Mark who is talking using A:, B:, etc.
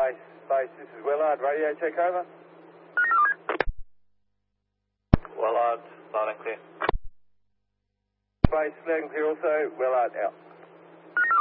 A: Base, this is Willard. Radio check over.
B: Willard, loud and clear.
A: Base, loud and clear also. Willard out.